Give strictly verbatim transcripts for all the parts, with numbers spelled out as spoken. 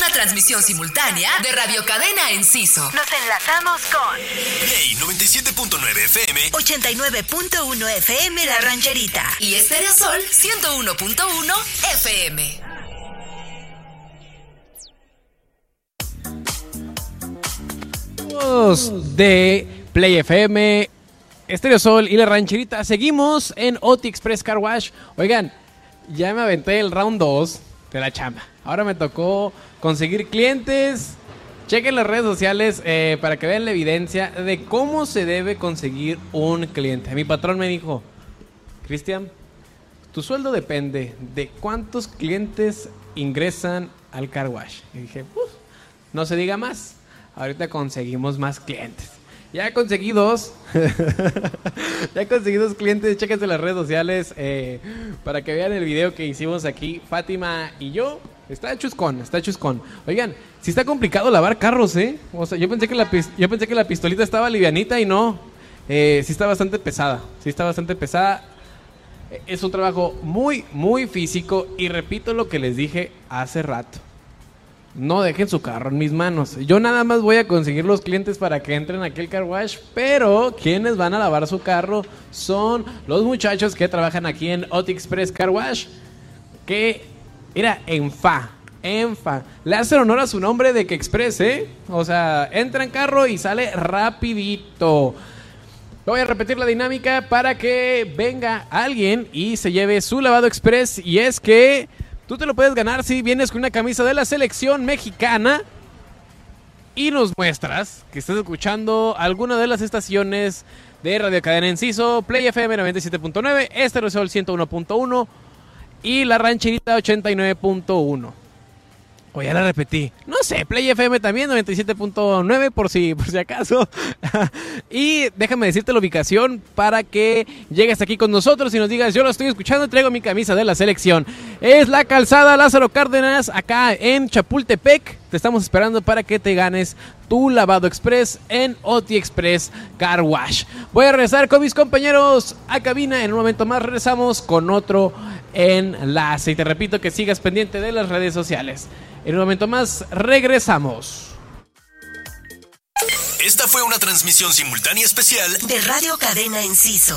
una transmisión simultánea de Radio Cadena Enciso. Nos enlazamos con Play noventa y siete punto nueve F M, ochenta y nueve punto uno F M La Rancherita y Estéreo Sol ciento uno punto uno F M. De Play F M, Estéreo Sol y La Rancherita. Seguimos en O T I Express Car Wash. Oigan, ya me aventé el round dos de la chamba. Ahora me tocó conseguir clientes. Chequen las redes sociales eh, para que vean la evidencia de cómo se debe conseguir un cliente. Mi patrón me dijo: Cristian, tu sueldo depende de cuántos clientes ingresan al car wash. Y dije, pues, no se diga más. Ahorita conseguimos más clientes. Ya conseguí dos. ya conseguí dos clientes. Chéquense las redes sociales eh, para que vean el video que hicimos aquí, Fátima y yo. Está chuscón, está chuscón. Oigan, sí está complicado lavar carros, ¿eh? O sea, yo pensé que la, yo pensé que la pistolita estaba livianita y no. Eh, sí está bastante pesada. Sí está bastante pesada. Es un trabajo muy, muy físico. Y repito lo que les dije hace rato. No dejen su carro en mis manos. Yo nada más voy a conseguir los clientes para que entren aquí al car wash, pero quienes van a lavar su carro son los muchachos que trabajan aquí en O T I Express Car Wash, que era en fa, en fa. Le hacen honor a su nombre de que Express, ¿eh? O sea, entra en carro y sale rapidito. Voy a repetir la dinámica para que venga alguien y se lleve su lavado express, y es que tú te lo puedes ganar si vienes con una camisa de la selección mexicana y nos muestras que estás escuchando alguna de las estaciones de Radio Cadena Enciso, Play F M noventa y siete punto nueve, Estéreo Sol ciento uno punto uno y La Rancherita ochenta y nueve punto uno. O ya la repetí. No sé, Play F M también, noventa y siete punto nueve por si, por si acaso. Y déjame decirte la ubicación para que llegues aquí con nosotros y nos digas: yo lo estoy escuchando y traigo mi camisa de la selección. Es la calzada Lázaro Cárdenas, acá en Chapultepec. Te estamos esperando para que te ganes tu lavado express en O T I Express Car Wash. Voy a regresar con mis compañeros a cabina. En un momento más regresamos con otro enlace. Y te repito que sigas pendiente de las redes sociales. En un momento más regresamos. Esta fue una transmisión simultánea especial de Radio Cadena Enciso.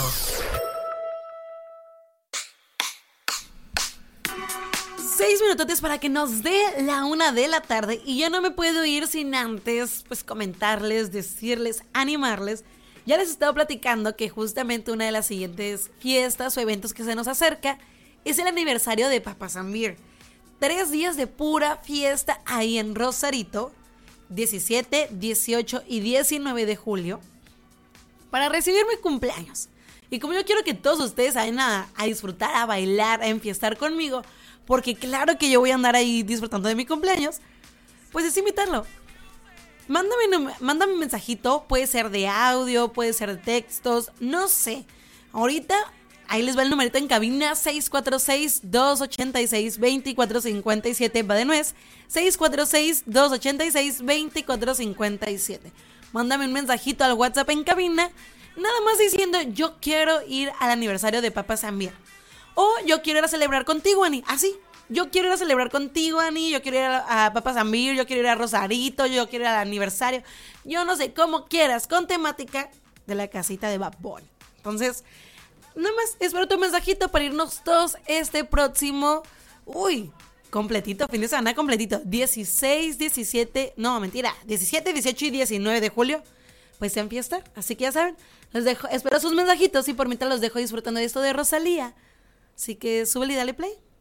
Seis minutotes para que nos dé la una de la tarde. Y yo no me puedo ir sin antes pues comentarles, decirles, animarles. Ya les he estado platicando que justamente una de las siguientes fiestas o eventos que se nos acerca es el aniversario de Papas and Beer. Tres días de pura fiesta ahí en Rosarito, diecisiete, dieciocho y diecinueve de julio, para recibir mi cumpleaños. Y como yo quiero que todos ustedes vayan a, a disfrutar, a bailar, a enfiestar conmigo, porque claro que yo voy a andar ahí disfrutando de mi cumpleaños, pues es invitarlo. Mándame, mándame un mensajito, puede ser de audio, puede ser de textos, no sé. Ahorita ahí les va el numerito en cabina: seis cuatro seis, dos ocho seis, dos cuatro cinco siete. Va de nuez, seis cuatro seis, dos ocho seis, dos cuatro cinco siete. Mándame un mensajito al WhatsApp en cabina, nada más diciendo: yo quiero ir al aniversario de Papas and Beer. O yo quiero ir a celebrar contigo, Ani. Así, yo quiero ir a celebrar contigo, Ani. Yo quiero ir a, a Papas and Beer, yo quiero ir a Rosarito, yo quiero ir al aniversario. Yo no sé, como quieras, con temática de la casita de Bad Bunny. Entonces, nada más espero tu mensajito para irnos todos este próximo, uy, completito, fin de semana completito, dieciséis, diecisiete, no, mentira, diecisiete, dieciocho y diecinueve de julio, pues sean fiesta. Así que ya saben, les dejo, espero sus mensajitos y por mientras los dejo disfrutando de esto de Rosalía. Así que súbele y dale play.